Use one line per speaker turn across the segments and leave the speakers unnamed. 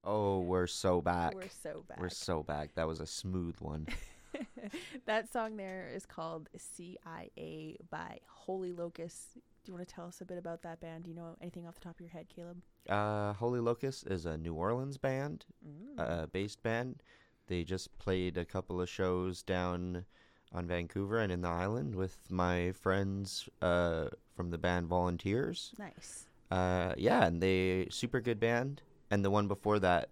Oh, we're so back.
We're so back.
We're so back. That was a smooth one.
That song there is called CIA by Holy Locust. Do you want to tell us a bit about that band? Do you know anything off the top of your head, Caleb?
Holy Locust is a New Orleans band, based band. They just played a couple of shows down on Vancouver and in the island with my friends from the band Volunteers.
Nice.
Yeah, and they super good band. And the one before that,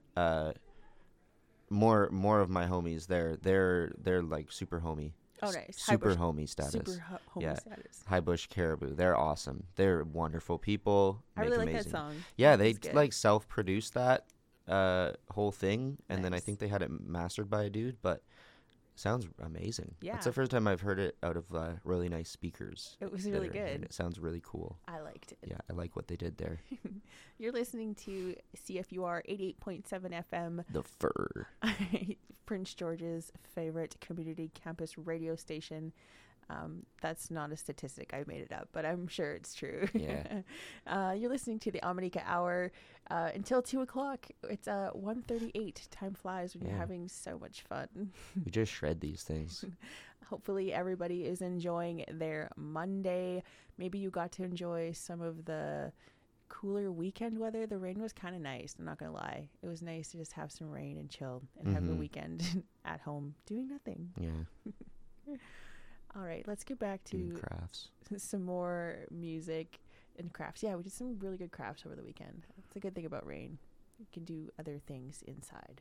more of my homies. They're like super homie.
Oh, nice.
Super homie status.
Super homie status.
High Bush Caribou. They're awesome. They're wonderful people.
I really like that song.
Yeah, they like self-produced that whole thing, and then I
Nice.
think they had it mastered by a dude, but sounds amazing.
Yeah.
It's the first time I've heard it out of really nice speakers.
It was
that
really
are- and
good.
It sounds really cool.
I liked it.
Yeah, I like what they did there.
You're listening to CFUR 88.7 FM,
The fur.
Prince George's favorite community campus radio station. That's not a statistic. I made it up, but I'm sure it's true.
Yeah.
You're listening to the Omanika Hour until 2 o'clock. It's 1:38. Time flies when you're
Yeah.
having so much fun.
We just shred these things.
Hopefully everybody is enjoying their Monday. Maybe you got to enjoy some of the cooler weekend weather. The rain was kind of nice. I'm not going to lie. It was nice to just have some rain and chill and have the
Mhm.
weekend at home doing nothing.
Yeah.
All right, let's get back
Doing
to
crafts.
some more music and crafts. Yeah, we did some really good crafts over the weekend. That's a good thing about rain. You can do other things inside.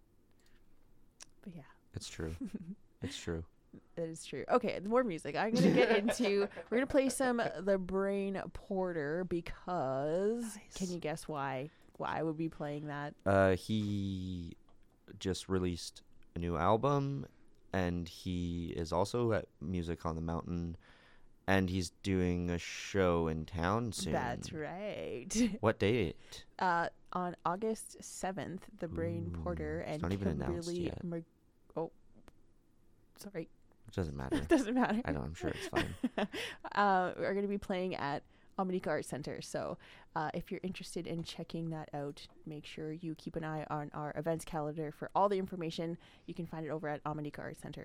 But yeah,
It's true. It's true.
that is true. Okay, more music. I'm going to get into, we're going to play some The Brain Porter because, can you guess why I would be playing that?
He just released a new album, and he is also at Music on the Mountain, and he's doing a show in town soon.
That's right.
What date?
On August 7th, The Brain
Ooh,
Porter
it's
and
not even announced
Kimberly
yet.
Oh, sorry.
It doesn't matter.
It doesn't matter.
I know, I'm sure it's fine.
We're going to be playing at Omanika Art Center. So if you're interested in checking that out, make sure you keep an eye on our events calendar for all the information. You can find it over at Omanika Art Center.